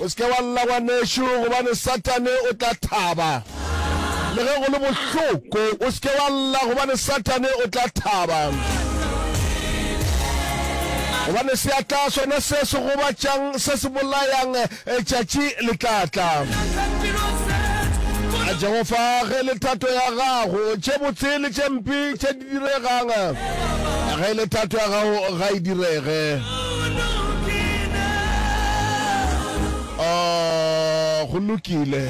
o ske wa lla wa neshu gobane Satane o tla thaba le ge go le bohloko o ske wa lla gobane Satane o tla thaba gobane se atla sona se se gobatšang se se bolayang tšatši le tlatla Jehova ge le thato ya gago tše botse le tše mpi tše di diregang ge le thato ya gago ga e direge go lokile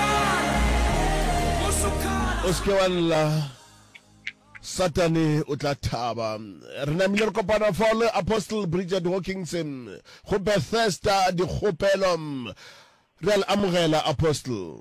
o ske wa lla Satane o tla thaba re namile re kopana fa le Apostle Bridget Hawkinson go Bethesda di kgopelo re al amogela Apostle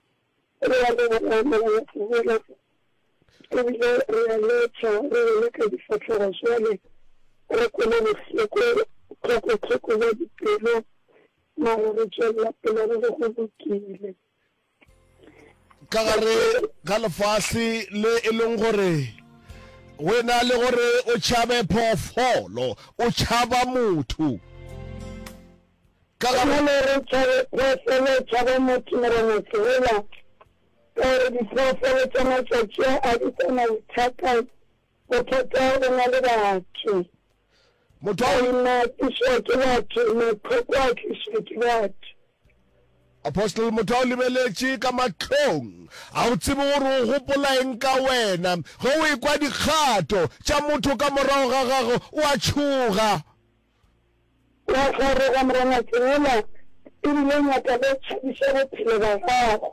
ka gare ga lefase le e leng gore wena le gore o tšhabe phoofolo o tšhaba motho ka gare re tšhabe motho diphoofolo tša matšatši a di tsena bothata go na le batho motho a tlišwa ke batho mapheko a tlišwa ke batho Apostle motho o lebeletše ka matlong a o tsebe gore o gopolaeng ka wena ge o ekwa dikgato tša motho ka morago ga gago o a tšhoga wa tšharoga morena tsela ebile nyaka le tšhabiša bophelo ba gago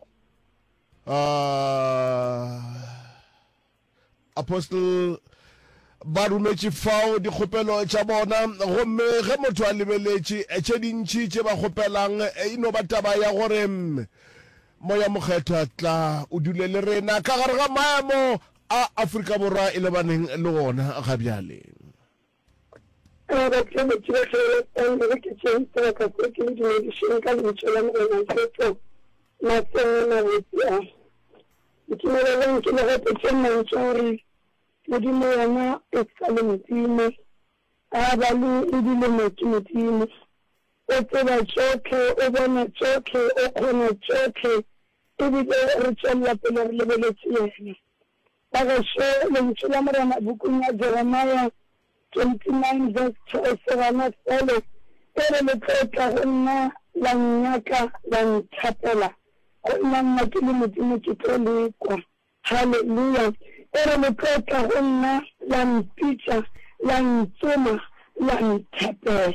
Apostle ba rumetše fao dikgopelo tša bona gomme ge motho a lebeletše tše dintši tše ba kgopelang ino ba taba ya gore moya mokgetho tla o dule le rena ka gare ga maemo a Afrika Borwa e lebaneng le gona ga bjale Modimo yona e tsale Modimo a ba le dilemo ke Modimo o tseba tsotlhe o bona tsotlhe o kgona tsotlhe ebile re tswela pele re lebeletse yena ba ga se lentswe la morena bukung ya Jeremiah 29 verse 7 fele ere le tlotla go nna la nnyaka la nthapela go nna nna ke le Modimo ke tlo lekwa hallelujah ere le tlotla go nna la mpitša la ntsoma la nthapela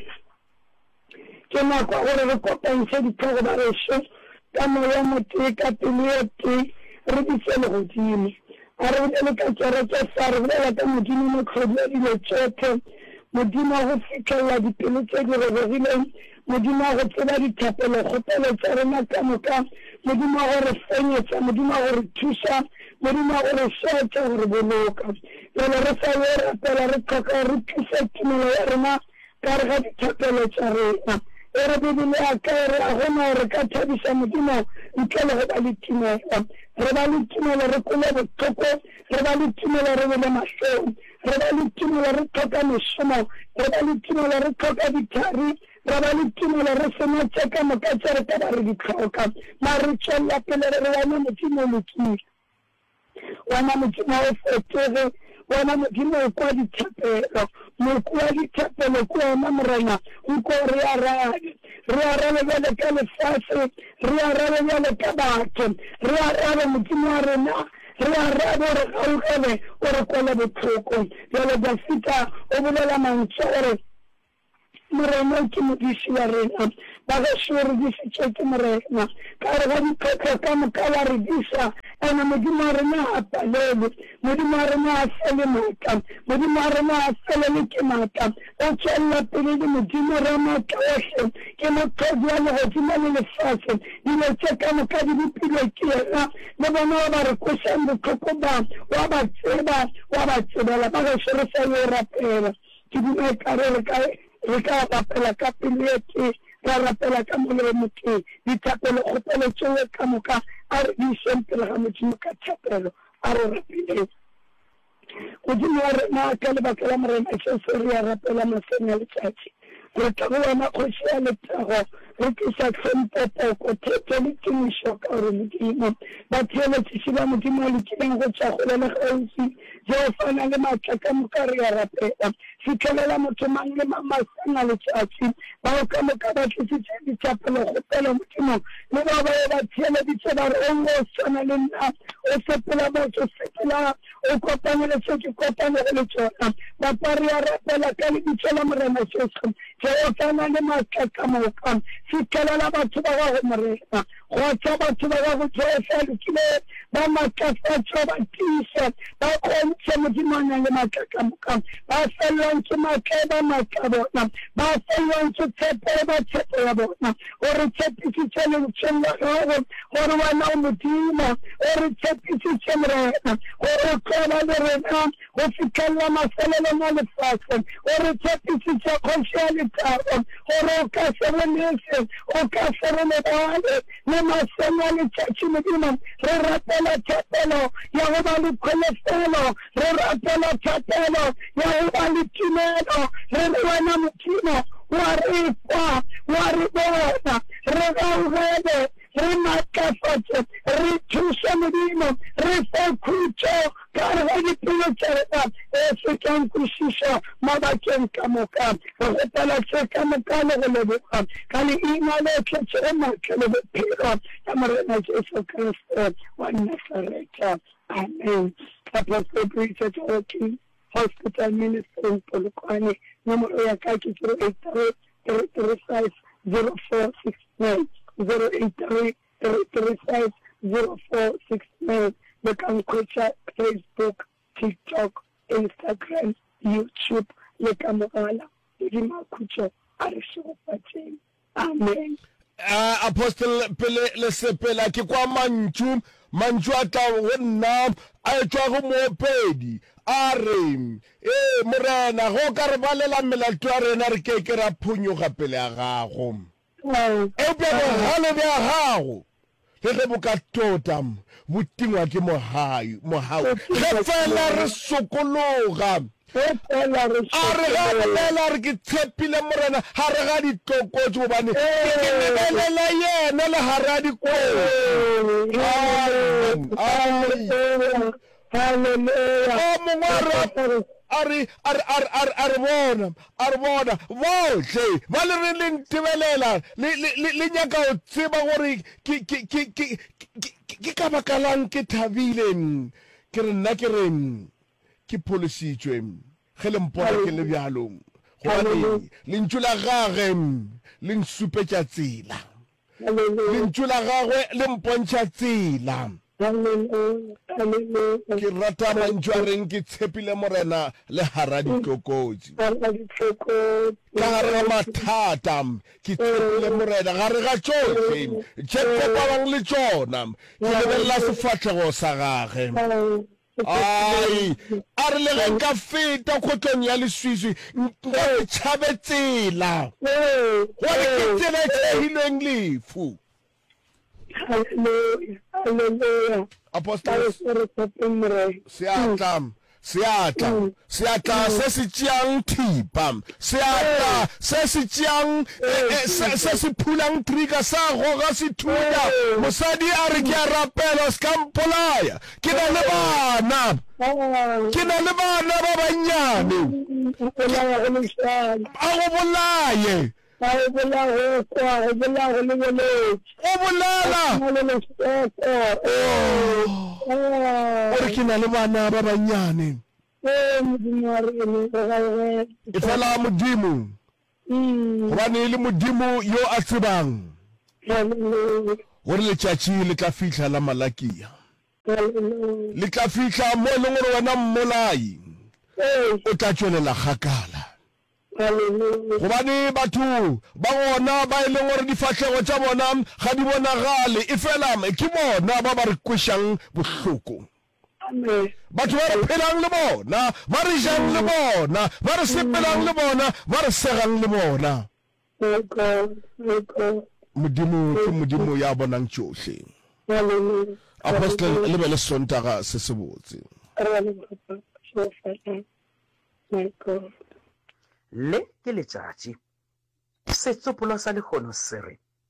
ke nako gore re kopantšhe ditlhogo ba gešo ka moya motee ka pelo ye tee re ditse legodimo a re bolele ka kereke sa re bolela ka Modimo motlhodi wa dilo tsotlhe Modimo wa go fitlhelela dipelo tse di robegileng Modimo wa go tseba dithapelo kgopelo tsa rena ka moka Modimo wa go re fenyetša Modimo wa go re thuša Modimo wa go re šetša go re boloka jalo re sa yo rapela re tlhoka re thuša tumelo ya rena ka re ga dithapelo tša rena e re bebele ya ka re a gona gore ka thabiša Modimo ntle le go ba le tumelo re ba le tumelo re kole botlhoko re ba le tumelo re bele mahlong re ba le tumelo re tlhoka mešomo re ba le tumelo re tlhoka dithari re ba le tumelo re sena tše ka moka tše re ka ba re di tlhoka mare tšwelela pele re wane Modimo lokile wana Modimo o fetoge wana Modimo o kwa dithapelo moko wa dithapelo ko wena morena nko re arabe bjale ka lefase re arabe bjale ka batho re arabe Modimo wa rena re arabe gore gaugebe o re kwele botlhoko bjale Dafita o bolela mantša gore morena ke modiši wa rena ba gešo re dišitše ke morena ka re ga diphekgo ka moka ba re diša ene Modimo wa rena a palelwe Modimo wa rena a fele maatla Modimo wa rena a felele ke maatla o tšwelela pele le Modimo re maatla ohle ke motlhodi wa legodimo le lefase dilo tše ka moka di bopilwe ke yena le bona wa ba re košang botlhoko ba wa ba tseba wa ba tsebela ba gešo re sa yo rapela ke dino e kare re ka rapela ka pelo ye tee ra rapela ka molemo tee dithapelo kgopelo tšeo ka moka a re dišeng pele ga Modimo ka thapelo a re rapeleng Modimo wa rena ka lebaka la morena se re a rapela maseng a letšatši re tla go wena kgoši ya lethego re tlisa tlhomphopoko thepho le temišo ka gore modimo ba theeletšiši ba modimo a lekileng go tša kgole le gaufi jeo fana le maatla ka moka re ya rapela fitlhelela motho mang le mang masana letšatši bao ka moka ba tlisitše ditšhapelo kgopelo modimo le bao ba ye ba theeleditše ba re ongo o tshwana le nna o sepela motho sepela o kopane le tšeo ke kopane go le tšona bapa re ya rapela ka lebitso la morena jesu jeo fana le maatla ka moka fitlhelela batho ba gago morena go tsa batho ba gago jofa lekile ba matlafatšo ba tiisa ba kgontšhe modimana le maatla ka moka ba felelwantse maatla ba maatla bona ba felelwantse tshepo ba tshepo ya bona o re tshepisitše lentšheng la gago gore wena o modimo o re tshepisitše morena gore o tlola le rena go fitlhelela mafelelong a lefatshe o re tshepisitše kgoši ya letabo gore o ka se bonese o ka se re lebale le masemo a letšatši modimo re rapela thapelo ya go ba le kgolefelo re rapela thapelo ya go ba le tumelo re re wena modimo wa re kwa wa re bona re gaogele re matlafatse re thuse modimo re fe khutšo ka re ga dipelo tša rena e fetang kwešišo mabakeng ka moka re gopela tše ka moka le go leboga ka leina le tletšego maatla le bophelo ya morena jesu kriste wa Nazareta. Amen. Apostle Preacher Talking Hospital Ministry in Polokwane, nomoro ya ka ke 083-335-0469 083-335-0469 le ka nkhwetša Facebook, TikTok, Instagram, YouTube le ka mogala le dimakhutšo a re šegofatšeng. Amen. Apostle pele le sepela ke kwa mantšu a tla go nna a etswa go moopedi a re morena go ka re balela melato ya rena re ke ra phunyoga pele ya gago epe bogale bja gago le ge bo ka tota botingwa ke mogau ge fela re sokologa a re ga bolela re ke tshepile morena ga re ga ditlokotse gobane ke lebelela yena le ga re a dikolo o mongwe a re bona botlhe ba le re le ntebelela le nyaka go tseba gore ke ka baka lang ke thabile ke re nna ke re ke polisitswe ge le mpona ke le bjalong gobane lentšu la gage le nsupetša tsela lentšu la gagwe le mpontšha tsela ke rata mantšu a reng ke tshepile morena le hara ditlokotsi ka gare ga mathata ke tshepile morena gare ga tšohle tšekopabang le tšona ke lebelela sefatlhego sa gage ai a re le ge nka feta kgotlong ya leswiswi nka ke tšhabe tsela gore ke tsela e tšhehilweng lefu. Hallelujah. Apostles seatla se se tšeang thipa seatla se se tšeang se se phulang trigger sa goga se thunya mosadi a re ke a rapela se ka mpolaya ke na le bana ba bannyane a go bolaye o bolela ore ke na le bana ba bannyane e fela modimo gobane le modimo yo a tsebang gore letšatši le tla fitlha la malakia le tla fitlha mo e leng gore wena mmolai o tla tšwelela kgakala gobane batho ba gona ba e leng gore difatlhego tša bona ga di bonagale e fela ke bona ba ba re kwešang bohloko batho ba re phelang le bona ba re jang le bona ba re sepelang le bona ba re segang le bona modimo ke modimo ya bonang tšohle. Apostle le be le sontaga se se botse le ke letšatši setsopolo sa lekgono se re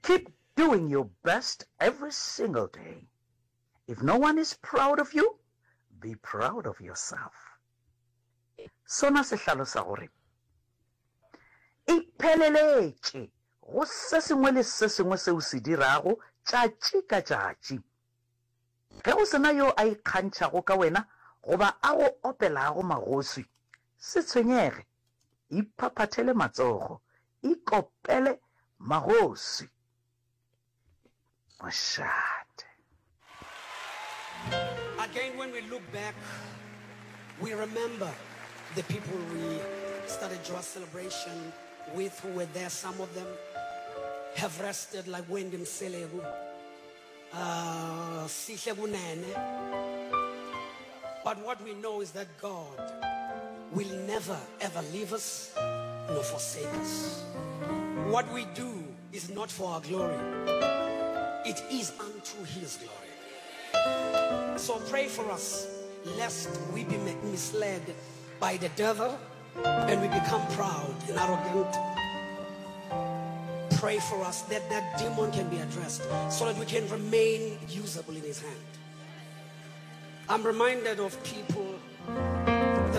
Keep doing your best every single day. If no one is proud of you, be proud of yourself. Sona se hlalosa gore ipheleletse go se sengwe le se sengwe se o se dirago tšatši ka tšatši. Ge go sena yo a ikgantšhago ka wena goba a go opelago magoswi, se tshwenyege, iphaphathele matsogo, ikopele magoswi. Mošate. Again, when we look back, we remember the people we started Joa celebration with who were there. Some of them have rested, like Wendy Mselegu, Sihle Bunene. But what we know is that God will never ever leave us nor forsake us. What we do is not for our glory, it is unto His glory. So pray for us, lest we be misled by the devil and we become proud and arrogant. Pray for us that that demon can be addressed so that we can remain usable in His hand. I'm reminded of people